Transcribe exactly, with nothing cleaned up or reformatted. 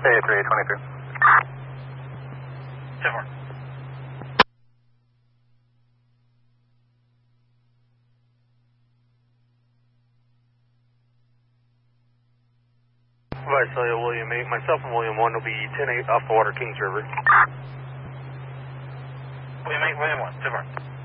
Hey, three twenty-three. ten four. Visalia, William eight. Myself and William one will be ten eight off the water, Kings River. William eight, William one, ten four.